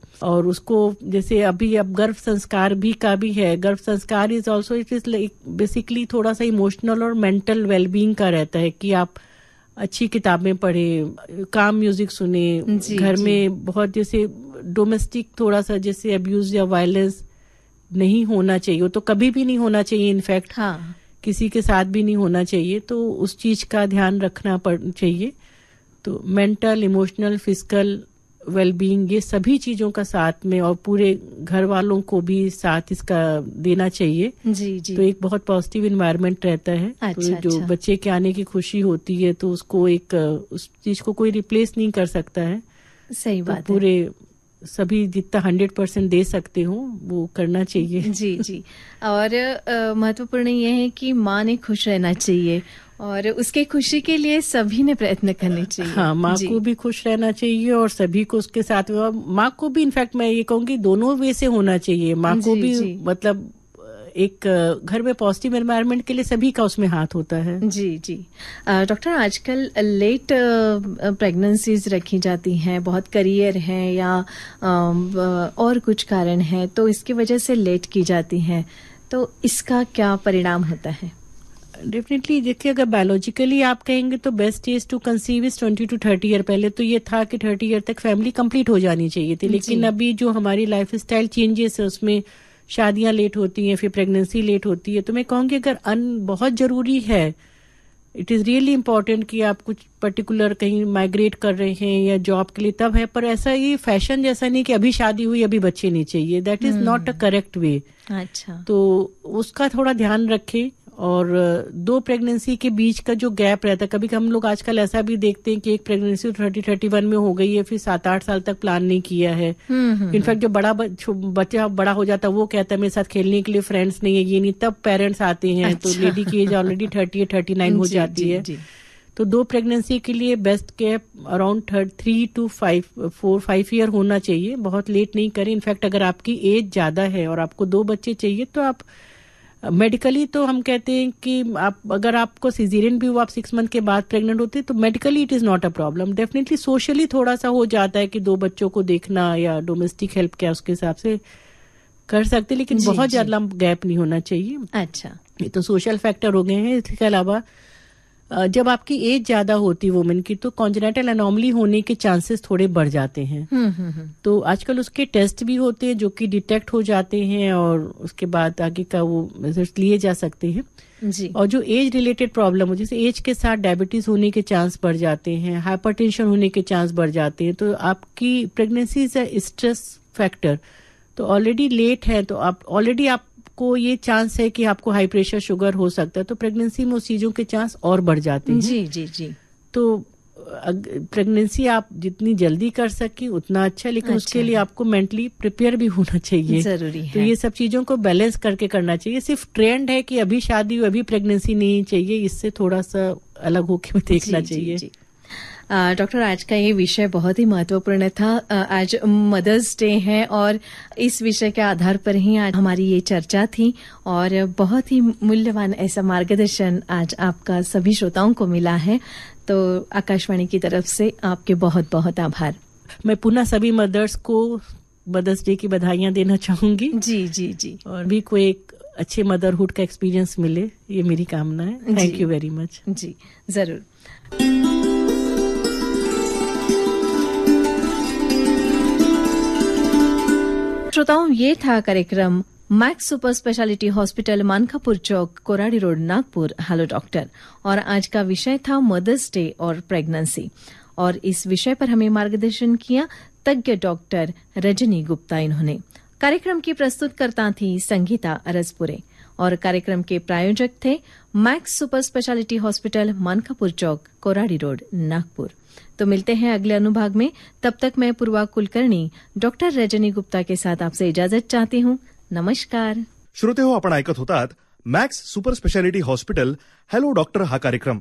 और उसको जैसे अभी अब गर्भ संस्कार भी का भी है, गर्भ संस्कार is also it is like basically थोड़ा सा इमोशनल और मेंटल वेलबींग का रहता है कि आप अच्छी किताबें पढ़े, काम म्यूजिक सुने, घर में बहुत जैसे डोमेस्टिक थोड़ा सा जैसे अब्यूज या वायलेंस नहीं होना चाहिए, वो तो कभी भी नहीं होना चाहिए, इनफैक्ट किसी के साथ भी नहीं होना चाहिए, तो उस चीज का ध्यान रखना चाहिए। तो मेंटल, इमोशनल, फिजिकल वेलबींग, ये सभी चीजों का साथ में और पूरे घर वालों को भी साथ इसका देना चाहिए। जी। तो एक बहुत पॉजिटिव इन्वायरमेंट रहता है। अच्छा, तो जो बच्चे के आने की खुशी होती है तो उसको एक उस चीज को कोई रिप्लेस नहीं कर सकता है। सही बात तो पूरे सभी जितना 100% दे सकते हो वो करना चाहिए। जी। और महत्वपूर्ण ये है कि माँ ने खुश रहना चाहिए और उसके खुशी के लिए सभी ने प्रयत्न करने चाहिए। हाँ, माँ को भी खुश रहना चाहिए और सभी को उसके साथ, माँ को भी इनफैक्ट मैं ये कहूँगी दोनों वे से होना चाहिए। माँ को भी मतलब एक घर में पॉजिटिव एनवायरनमेंट के लिए सभी का उसमें हाथ होता है। जी। डॉक्टर, आजकल लेट प्रेगनेंसीज रखी जाती हैं, बहुत करियर है या और कुछ कारण है, तो इसकी वजह से लेट की जाती हैं, तो इसका क्या परिणाम होता है? डेफिनेटली देखिए, अगर बायोलॉजिकली आप कहेंगे तो best as to conceive is 20 to 30 year. पहले तो ये था कि 30 ईयर तक फैमिली कंप्लीट हो जानी चाहिए थी, लेकिन अभी जो हमारी लाइफ स्टाइल चेंजेस है उसमें शादियां लेट होती हैं, फिर प्रेगनेंसी लेट होती है। तो मैं कहूँगी अगर बहुत जरूरी है, इट इज रियली इम्पोर्टेंट कि आप कुछ पर्टिकुलर कहीं माइग्रेट कर रहे हैं या जॉब के लिए, तब है। पर ऐसा ये फैशन जैसा नहीं कि अभी शादी हुई अभी बच्चे नहीं चाहिए, that is not a correct way. अच्छा, तो उसका थोड़ा ध्यान रखें। और 2 प्रेगनेंसी के बीच का जो गैप रहता है, कभी हम लोग आजकल ऐसा भी देखते हैं कि एक प्रेगनेंसी 30-31 में हो गई है, फिर 7-8 साल तक प्लान नहीं किया है। इनफैक्ट जो बच्चा बड़ा हो जाता है वो कहता है मेरे साथ खेलने के लिए फ्रेंड्स नहीं है, ये नहीं, तब पेरेंट्स आते हैं। तो लेडी की एज ऑलरेडी 30-39 हो जाती है। तो 2 प्रेगनेंसी के लिए best gap around 3 to 5 year होना चाहिए, बहुत लेट नहीं करें। इनफैक्ट अगर आपकी एज ज्यादा है और आपको 2 बच्चे चाहिए तो आप मेडिकली तो हम कहते हैं कि आप अगर आपको सिजेरियन भी हुआ, आप 6 मंथ के बाद प्रेग्नेंट होते हैं, तो medically it is not a problem. Definitely socially थोड़ा सा हो जाता है कि 2 बच्चों को देखना या डोमेस्टिक हेल्प क्या उसके हिसाब से कर सकते, लेकिन बहुत ज्यादा गैप नहीं होना चाहिए। अच्छा, ये तो सोशल फैक्टर हो गए हैं। इसके अलावा जब आपकी एज ज्यादा होती है वुमेन की, तो कॉन्जेनिटल एनोमली होने के चांसेस थोड़े बढ़ जाते हैं। तो आजकल उसके टेस्ट भी होते हैं जो कि डिटेक्ट हो जाते हैं और उसके बाद आगे का वो रिजल्ट लिए जा सकते हैं। जी। और जो एज रिलेटेड प्रॉब्लम हो, जैसे एज के साथ डायबिटीज होने के चांस बढ़ जाते हैं, हाइपरटेंशन होने के चांस बढ़ जाते हैं, तो आपकी pregnancy is a stress factor. तो ऑलरेडी लेट है तो आप ऑलरेडी को ये चांस है कि आपको हाई प्रेशर शुगर हो सकता है, तो प्रेगनेंसी में उस चीजों के चांस और बढ़ जाते हैं। जी। तो प्रेगनेंसी आप जितनी जल्दी कर सके उतना अच्छा, लेकिन उसके लिए आपको मेंटली प्रिपेयर भी होना चाहिए, जरूरी है। तो ये सब चीजों को बैलेंस करके करना चाहिए। सिर्फ ट्रेंड है कि अभी शादी हुई अभी प्रेगनेंसी नहीं चाहिए, इससे थोड़ा सा अलग होकर देखना चाहिए। जी। डॉक्टर, आज का ये विषय बहुत ही महत्वपूर्ण था। आज मदर्स डे है और इस विषय के आधार पर ही आज हमारी ये चर्चा थी और बहुत ही मूल्यवान ऐसा मार्गदर्शन आज आपका सभी श्रोताओं को मिला है। तो आकाशवाणी की तरफ से आपके बहुत बहुत आभार। मैं पुनः सभी मदर्स को मदर्स डे की बधाइयां देना चाहूंगी। जी। और भी कोई एक अच्छे मदरहुड का एक्सपीरियंस मिले, ये मेरी कामना है। Thank you very much. जी, जरूर। श्रोताओं, ये था कार्यक्रम max super speciality hospital, Mankapur चौक, Koradi road, Nagpur, hello doctor. और आज का विषय था मदर्स डे और प्रेगनेंसी। और इस विषय पर हमें मार्गदर्शन किया तज्ञ डॉक्टर रजनी गुप्ता। इन्होंने कार्यक्रम की प्रस्तुतकर्ता थी संगीता अरसपुरे और कार्यक्रम के प्रायोजक थे max super speciality hospital, Mankapur चौक, कोराडी रोड, नागपुर। तो मिलते हैं अगले अनुभाग में। तब तक मैं पूर्वा कुलकर्णी डॉक्टर रजनी गुप्ता के साथ आपसे इजाजत चाहती हूँ। नमस्कार श्रोते हो, आपण ऐकत होतात max super speciality hospital hello doctor हा कार्यक्रम।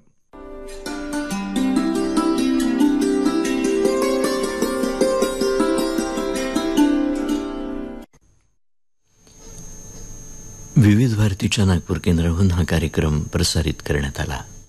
विविध भारतीच्या नागपूर केंद्राहून हा कार्यक्रम प्रसारित करण्यात आला।